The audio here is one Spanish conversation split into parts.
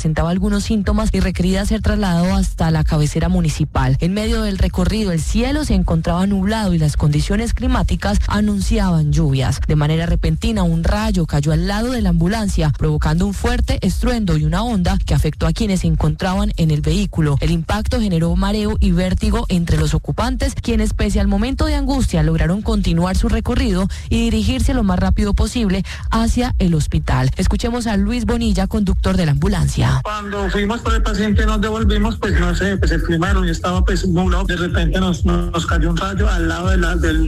presentaba algunos síntomas y requería ser trasladado hasta la cabecera municipal. En medio del recorrido, el cielo se encontraba nublado y las condiciones climáticas anunciaban lluvias. De manera repentina, un rayo cayó al lado de la ambulancia, provocando un fuerte estruendo y una onda que afectó a quienes se encontraban en el vehículo. El impacto generó mareo y vértigo entre los ocupantes, quienes pese al momento de angustia lograron continuar su recorrido y dirigirse lo más rápido posible hacia el hospital. Escuchemos a Luis Bonilla, conductor de la ambulancia. Cuando fuimos por el paciente nos devolvimos, pues no sé, pues el clima ya estaba pues nublado. De repente nos cayó un rayo al lado de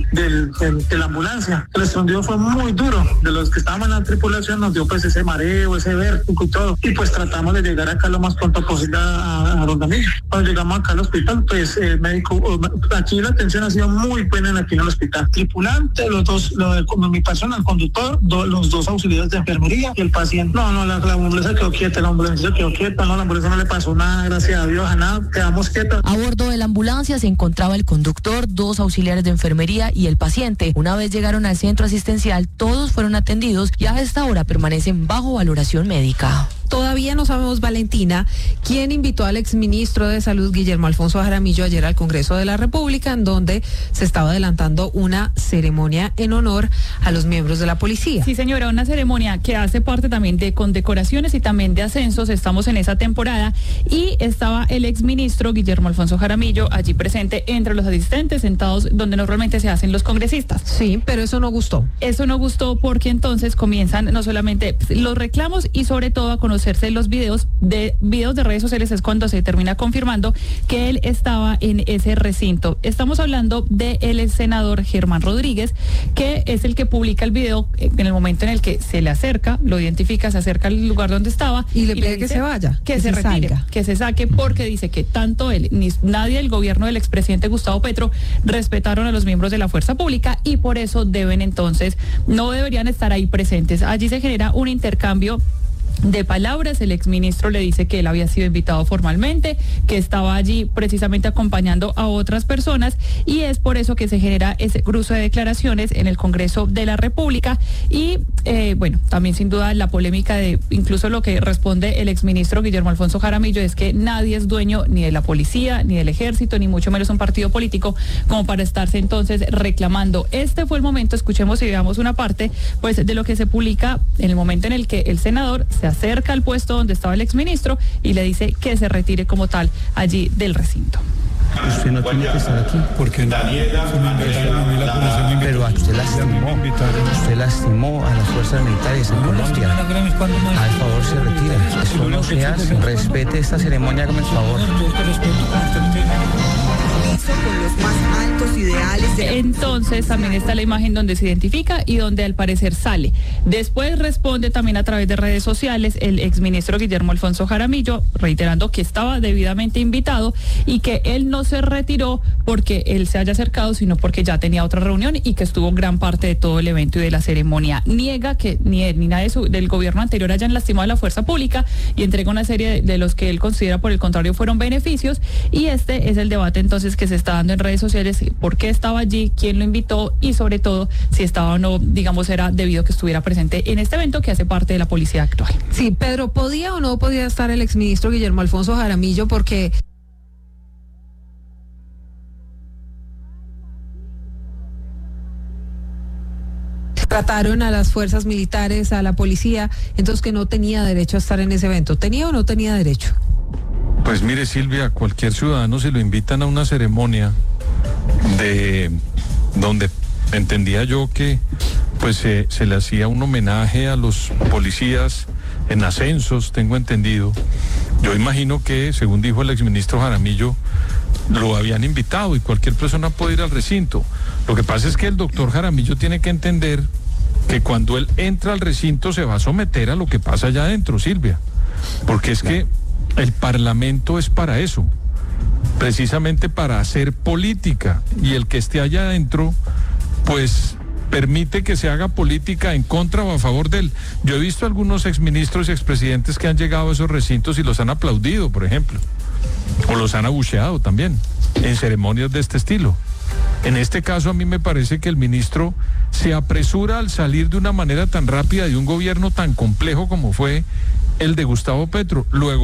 la ambulancia. El estruendo fue muy duro. De los que estábamos en la tripulación nos dio pues ese mareo, ese vértigo y todo. Y pues tratamos de llegar acá lo más pronto posible a Rondamilla. Cuando llegamos acá al hospital, pues el médico, aquí la atención ha sido muy buena aquí en el hospital. Tripulante, los dos, mi persona, el conductor, los dos auxiliares de enfermería y el paciente. La ambulancia quedó quieta, la ambulancia no le pasó nada, gracias a Dios, a nada, quedamos quietos. A bordo de la ambulancia se encontraba el conductor, dos auxiliares de enfermería y el paciente. Una vez llegaron al centro asistencial, todos fueron atendidos y a esta hora permanecen bajo valoración médica. Todavía no sabemos, Valentina, quién invitó al exministro de Salud, Guillermo Alfonso Jaramillo, ayer al Congreso de la República, en donde se estaba adelantando una ceremonia en honor a los miembros de la policía. Sí, señora, una ceremonia que hace parte también de condecoraciones y también de ascensos. Estamos en esa temporada y estaba el exministro Guillermo Alfonso Jaramillo allí presente entre los asistentes, sentados donde normalmente se hacen los congresistas. Sí, pero eso no gustó. Eso no gustó porque entonces comienzan no solamente los reclamos y sobre todo a conocerse los videos de redes sociales. Es cuando se termina confirmando que él estaba en ese recinto. Estamos hablando del senador Germán Rodríguez, que es el que publica el video en el momento en el que se le acerca, lo identifica, se acerca al lugar donde estaba y le pide que se vaya, que se retire, salga, que se saque, porque dice que tanto él ni nadie del gobierno del expresidente Gustavo Petro respetaron a los miembros de la fuerza pública y por eso no deberían estar ahí presentes. Allí se genera un intercambio de palabras. El exministro le dice que él había sido invitado formalmente, que estaba allí precisamente acompañando a otras personas y es por eso que se genera ese cruce de declaraciones en el Congreso de la República y también sin duda la polémica de incluso lo que responde el exministro Guillermo Alfonso Jaramillo es que nadie es dueño ni de la policía, ni del ejército, ni mucho menos un partido político como para estarse entonces reclamando. Este fue el momento, escuchemos y veamos una parte pues de lo que se publica en el momento en el que el senador se acerca al puesto donde estaba el exministro y le dice que se retire como tal allí del recinto. Usted no tiene que estar aquí. ¿Por qué no? Pero usted lastimó a las fuerzas militares en Colombia. Al favor, se retira. Eso no se hace. Respete esta ceremonia, por favor. Con los más altos ideales Entonces también está la imagen donde se identifica y donde al parecer sale. Después responde también a través de redes sociales el exministro Guillermo Alfonso Jaramillo, reiterando que estaba debidamente invitado y que él no se retiró porque él se haya acercado, sino porque ya tenía otra reunión y que estuvo gran parte de todo el evento y de la ceremonia. Niega que ni nada del gobierno anterior hayan lastimado a la fuerza pública y entrega una serie de los que él considera por el contrario fueron beneficios y este es el debate entonces que se está dando en redes sociales, por qué estaba allí, quién lo invitó y sobre todo si estaba o no, digamos, era debido que estuviera presente en este evento que hace parte de la policía actual. Sí, Pedro, ¿podía o no podía estar el exministro Guillermo Alfonso Jaramillo? Porque trataron a las fuerzas militares, a la policía, entonces que no tenía derecho a estar en ese evento. ¿Tenía o no tenía derecho? Pues mire, Silvia, cualquier ciudadano, si lo invitan a una ceremonia donde entendía yo que pues se le hacía un homenaje a los policías en ascensos, tengo entendido. Yo imagino que, según dijo el exministro Jaramillo, lo habían invitado y cualquier persona puede ir al recinto. Lo que pasa es que el doctor Jaramillo tiene que entender que cuando él entra al recinto se va a someter a lo que pasa allá adentro, Silvia, porque es que el Parlamento es para eso, precisamente para hacer política, y el que esté allá adentro, pues permite que se haga política en contra o a favor de él. Yo he visto algunos exministros y expresidentes que han llegado a esos recintos y los han aplaudido, por ejemplo, o los han abucheado también, en ceremonias de este estilo. En este caso a mí me parece que el ministro se apresura al salir de una manera tan rápida de un gobierno tan complejo como fue el de Gustavo Petro. Luego